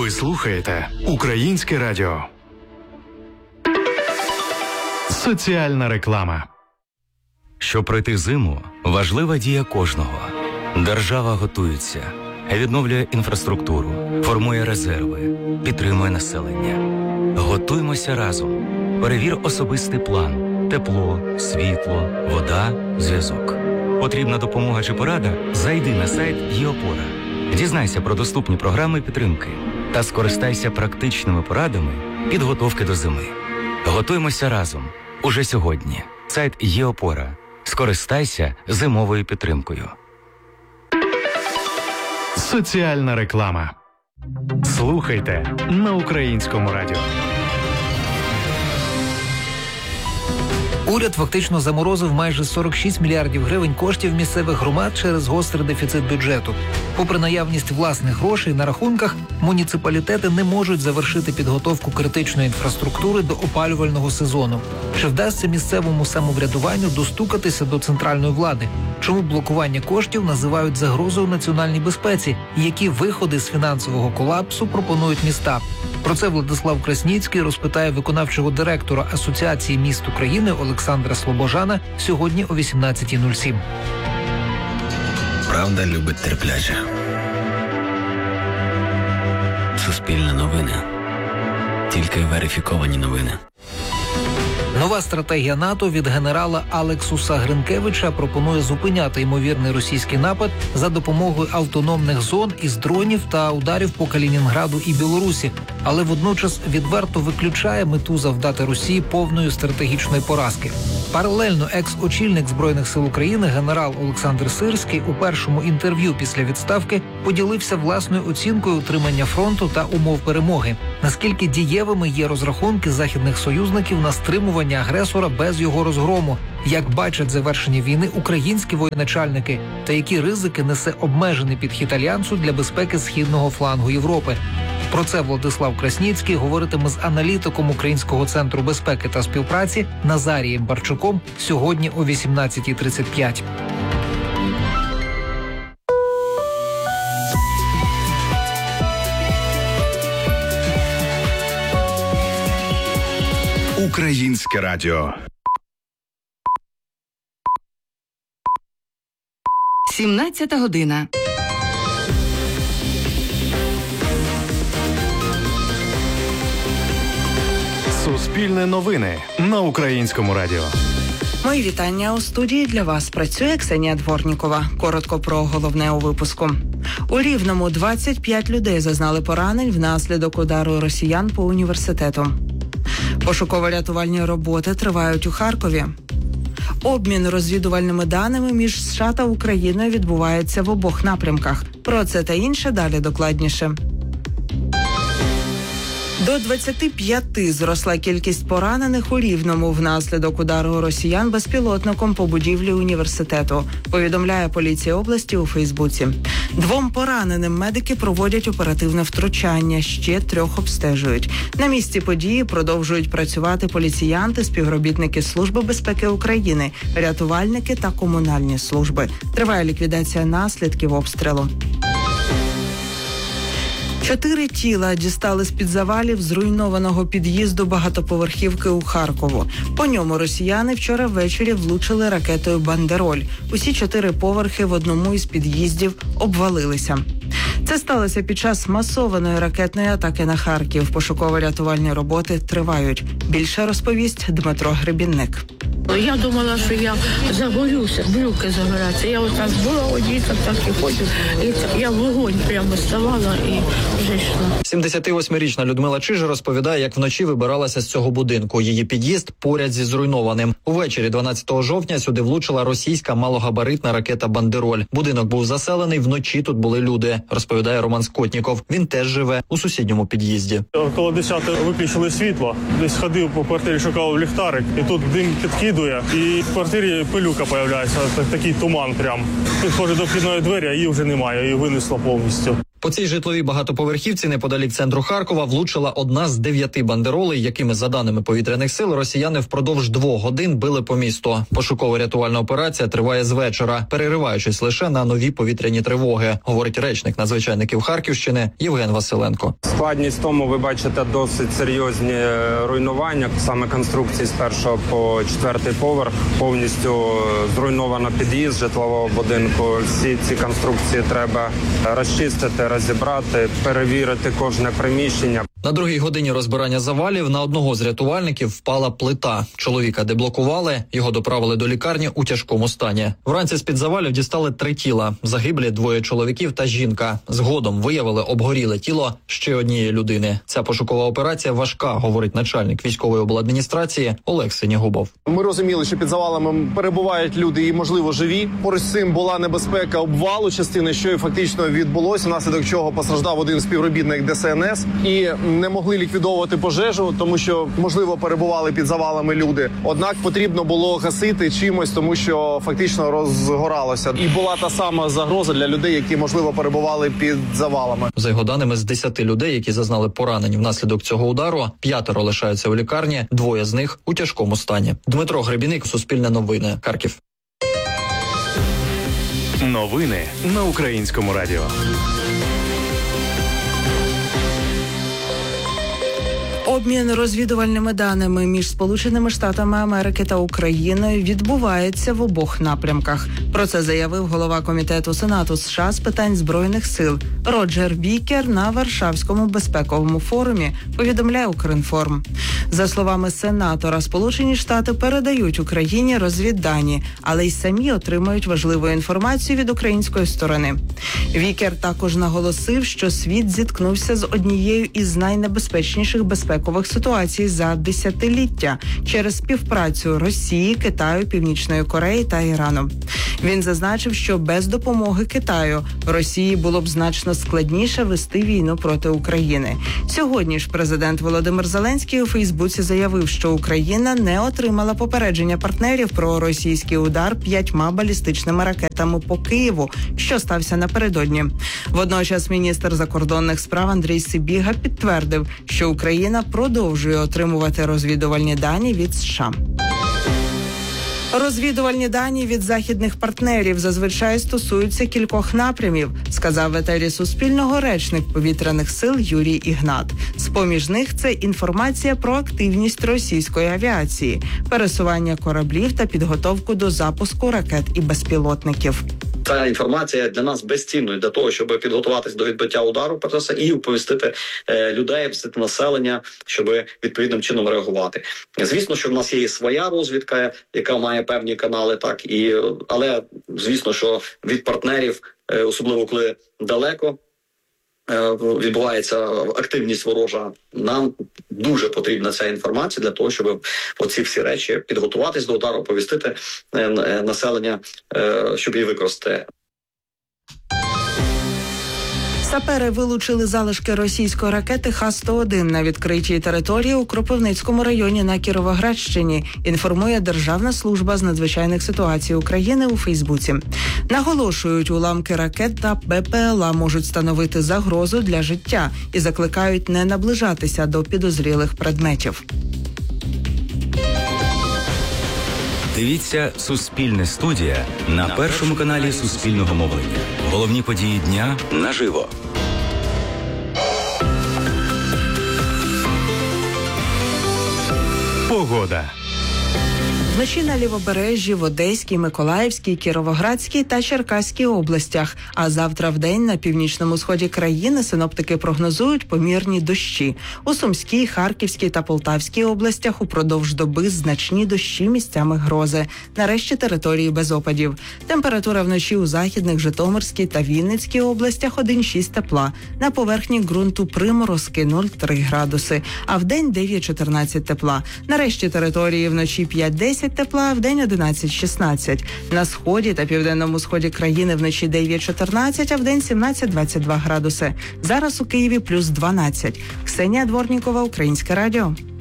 Ви слухаєте Українське радіо. Соціальна реклама. Щоб пройти зиму, важлива дія кожного. Держава готується, відновлює інфраструктуру, формує резерви, підтримує населення. Готуймося разом. Перевір особистий план. Тепло, світло, вода, зв'язок. Потрібна допомога чи порада? Зайди на сайт ЄОпора. Дізнайся про доступні програми підтримки та скористайся практичними порадами підготовки до зими. Готуймося разом. Уже сьогодні. Сайт ЄОпора. Скористайся зимовою підтримкою. Соціальна реклама. Слухайте на Українському радіо. Уряд фактично заморозив майже 46 мільярдів гривень коштів місцевих громад через гострий дефіцит бюджету. Попри наявність власних грошей на рахунках, муніципалітети не можуть завершити підготовку критичної інфраструктури до опалювального сезону. Чи вдасться місцевому самоврядуванню достукатися до центральної влади? Чому блокування коштів називають загрозою національній безпеці? І які виходи з фінансового колапсу пропонують міста? Про це Владислав Красніцький розпитає виконавчого директора Асоціації міст України Олександра Слобожана сьогодні о 18:07. Правда любить терплячих. Суспільне новини. Тільки верифіковані новини. Нова стратегія НАТО від генерала Алексуса Гринкевича пропонує зупиняти ймовірний російський напад за допомогою автономних зон із дронів та ударів по Калінінграду і Білорусі, але водночас відверто виключає мету завдати Росії повної стратегічної поразки. Паралельно екс-очільник Збройних сил України генерал Олександр Сирський у першому інтерв'ю після відставки поділився власною оцінкою утримання фронту та умов перемоги. Наскільки дієвими є розрахунки західних союзників на стримування агресора без його розгрому, як бачать завершення війни українські воєначальники та які ризики несе обмежений підхід Альянсу для безпеки східного флангу Європи. Про це Владислав Красніцький говоритиме з аналітиком Українського центру безпеки та співпраці Назарієм Барчуком сьогодні о 18:35. Українське радіо. 17 година. Суспільне новини на Українському радіо. Мої вітання. У студії для вас працює Ксенія Дворнікова. Коротко про головне у випуску. У Рівному 25 людей зазнали поранень внаслідок удару росіян по університету. Пошуково-рятувальні роботи тривають у Харкові. Обмін розвідувальними даними між США та Україною відбувається в обох напрямках. Про це та інше далі докладніше. До 25 зросла кількість поранених у Рівному внаслідок удару росіян безпілотником по будівлі університету, повідомляє поліція області у Фейсбуці. 2 пораненим медики проводять оперативне втручання, ще 3 обстежують. На місці події продовжують працювати поліціянти, співробітники Служби безпеки України, рятувальники та комунальні служби. Триває ліквідація наслідків обстрілу. 4 тіла дістали з-під завалів зруйнованого під'їзду багатоповерхівки у Харкову. По ньому росіяни вчора ввечері влучили ракетою «Бандероль». Усі 4 поверхи в одному із під'їздів обвалилися. Це сталося під час масованої ракетної атаки на Харків. Пошуково-рятувальні роботи тривають. Більше розповість Дмитро Гребінник. Я думала, що я загорюся, брюки загоряться. Я отак була одіта, так і ходжу. І я в вогонь прямо ставала і вже йшла. 78-річна Людмила Чиж розповідає, як вночі вибиралася з цього будинку. Її під'їзд поряд зі зруйнованим. Увечері 12 жовтня сюди влучила російська малогабаритна ракета «Бандероль». Будинок був заселений, вночі тут були люди, розповідає Роман Скотніков. Він теж живе у сусідньому під'їзді. Коли 10-ї виключили світло, десь ходив по квартирі, шукав ліхтарик, і тут дим підкидує, і в квартирі пилюка появляється, такий туман прям. Підходжу до вхідної двері, а її вже немає, її винесло повністю. По цій житловій багатоповерхівці неподалік центру Харкова влучила одна з 9 бандеролей, якими, за даними повітряних сил, росіяни впродовж 2 годин били по місту. Пошуково-рятувальна операція триває з вечора, перериваючись лише на нові повітряні тривоги, говорить речник надзвичайників Харківщини Євген Василенко. Складність в тому, ви бачите досить серйозні руйнування, саме конструкції з 1-го по 4-й поверх. Повністю зруйновано під'їзд житлового будинку. Всі ці конструкції треба розчистити, розібрати, перевірити кожне приміщення. На 2-й годині розбирання завалів на одного з рятувальників впала плита. Чоловіка деблокували, його доправили до лікарні у тяжкому стані. Вранці з-під завалів дістали 3 тіла. Загиблі 2 чоловіків та жінка. Згодом виявили обгоріле тіло ще однієї людини. Ця пошукова операція важка, говорить начальник військової обладміністрації Олег Синягубов. Ми розуміли, що під завалами перебувають люди і, можливо, живі. Поруч з цим була небезпека обвалу частини, що і фактично відбулося, внаслідок чого постраждав один співробітник ДСНС. І не могли ліквідовувати пожежу, тому що, можливо, перебували під завалами люди. Однак потрібно було гасити чимось, тому що фактично розгоралося. І була та сама загроза для людей, які, можливо, перебували під завалами. За його даними, з 10 людей, які зазнали поранень внаслідок цього удару, 5 лишаються у лікарні, 2 з них у тяжкому стані. Дмитро Гребіник, Суспільне новини, Харків. Новини на Українському радіо. Обмін розвідувальними даними між Сполученими Штатами Америки та Україною відбувається в обох напрямках. Про це заявив голова Комітету Сенату США з питань Збройних сил Роджер Вікер на Варшавському безпековому форумі, повідомляє Укрінформ. За словами сенатора, Сполучені Штати передають Україні розвіддані, але й самі отримують важливу інформацію від української сторони. Вікер також наголосив, що світ зіткнувся з однією із найнебезпечніших безпекових ситуацій за десятиліття через співпрацю Росії, Китаю, Північної Кореї та Ірану. Він зазначив, що без допомоги Китаю Росії було б значно складніше вести війну проти України. Сьогодні ж президент Володимир Зеленський у Фейсбуці заявив, що Україна не отримала попередження партнерів про російський удар 5 балістичними ракетами по Києву, що стався напередодні. Водночас міністр закордонних справ Андрій Сибіга підтвердив, що Україна продовжує отримувати розвідувальні дані від США. Розвідувальні дані від західних партнерів зазвичай стосуються кількох напрямів, сказав в етері Суспільного речник повітряних сил Юрій Ігнат. З-поміж них це інформація про активність російської авіації, пересування кораблів та підготовку до запуску ракет і безпілотників. Ця інформація для нас безцінною для того, щоб підготуватись до відбиття удару, про це, і оповістити людей, оповістити населення, щоб відповідним чином реагувати. Звісно, що в нас є і своя розвідка, яка має певні канали, але звісно, що від партнерів, особливо коли далеко відбувається активність ворожа, нам дуже потрібна ця інформація для того, щоб оці всі речі підготуватись до удару, оповістити населення, щоб її використати. Сапери вилучили залишки російської ракети Х-101 на відкритій території у Кропивницькому районі на Кіровоградщині, інформує Державна служба з надзвичайних ситуацій України у Фейсбуці. Наголошують, уламки ракет та БПЛА можуть становити загрозу для життя і закликають не наближатися до підозрілих предметів. Дивіться «Суспільне студія» на першому каналі Суспільного мовлення. Головні події дня наживо. Погода. Вночі на Лівобережжі, в Одеській, Миколаївській, Кіровоградській та Черкаській областях. А завтра вдень на північному сході країни синоптики прогнозують помірні дощі. У Сумській, Харківській та Полтавській областях упродовж доби значні дощі, місцями грози. Нарешті території без опадів. Температура вночі у Західних, Житомирській та Вінницькій областях 1,6 тепла. На поверхні ґрунту приморозки 0,3 градуси. А вдень 9-14 тепла. Нарешті території вночі 5-10 тепла, а вдень 11-16. На сході та південному сході країни вночі 9-14, а вдень 17-22 градуси. Зараз у Києві плюс 12. Ксенія Дворнікова, Українське радіо.